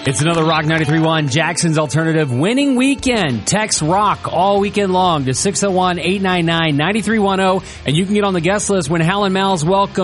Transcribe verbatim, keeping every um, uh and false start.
It's another Rock ninety-three point one, Jackson's Alternative winning weekend. Text ROCK all weekend long to six oh one, eight nine nine, nine three one oh, and you can get on the guest list when Hal and Mal's welcome